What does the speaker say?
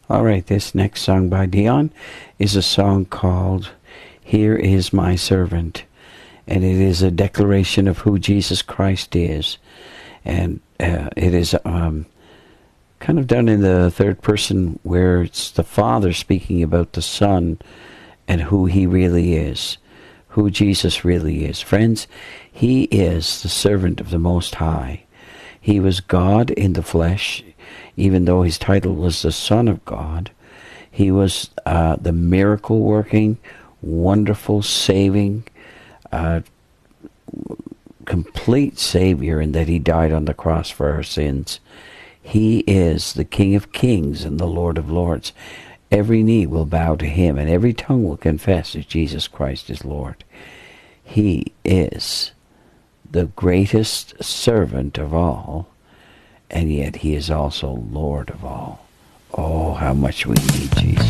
All right, this next song by Dion is a song called Here Is My Servant. And it is a declaration of who Jesus Christ is. And it is kind of done in the third person, where it's the Father speaking about the Son and who he really is, who Jesus really is. Friends, he is the servant of the Most High. He was God in the flesh, even though his title was the Son of God. He was the miracle-working, wonderful, saving, complete Savior, in that he died on the cross for our sins. He is the King of Kings and the Lord of Lords. Every knee will bow to him, and every tongue will confess that Jesus Christ is Lord. He is the greatest servant of all, and yet he is also Lord of all. Oh, how much we need Jesus.